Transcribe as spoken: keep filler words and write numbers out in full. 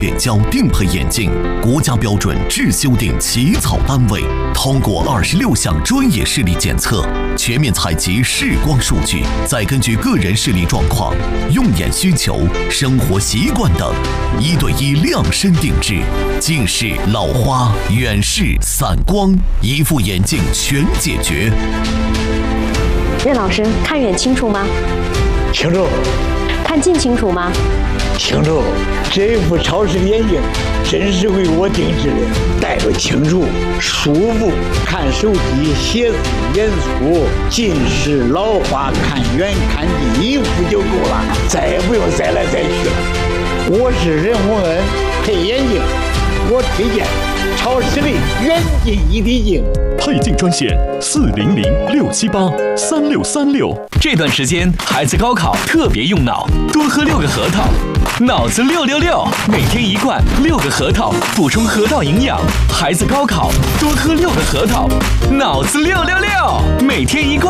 远焦定配眼镜，国家标准质修订起草单位，通过二十六项专业视力检测，全面采集视光数据，再根据个人视力状况、用眼需求、生活习惯等，一对一量身定制，近视、老花、远视、散光，一副眼镜全解决。 任老师，看远清楚吗？ 清楚。 看近清楚吗？ 清楚。这副超视眼镜真是为我定制的，戴着清楚、舒服，看手机、写字严肃，近视、老花看远看近，一副就够了，再也不用再来再去了。我是任洪恩，配眼镜，我推荐超视力远近一体镜。 配镜专线四零零六七八三六三六。 这段时间孩子高考特别用脑，多喝六个核桃，脑子六六六，每天一罐六个核桃，补充核桃营养。孩子高考多喝六个核桃，脑子六六六，每天一罐。